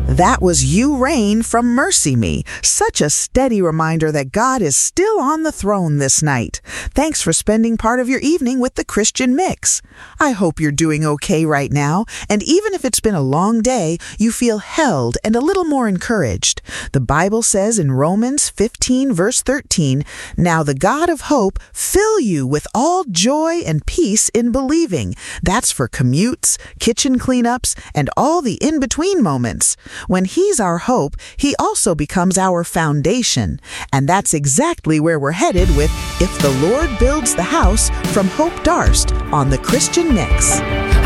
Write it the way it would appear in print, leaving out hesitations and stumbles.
That was You Reign from Mercy Me. Such a steady reminder that God is still on the throne this night. Thanks for spending part of your evening with the Christian Mix. I hope you're doing okay right now, and even if it's been a long day, you feel held and a little more encouraged. The Bible says in Romans 15 verse 13, "Now the God of hope fill you with all joy and peace in believing." That's for commutes, kitchen cleanups, and all the in-between moments. When He's our hope, He also becomes our foundation. And that's exactly where we're headed with If the Lord Builds the House from Hope Darst on the Christian Mix.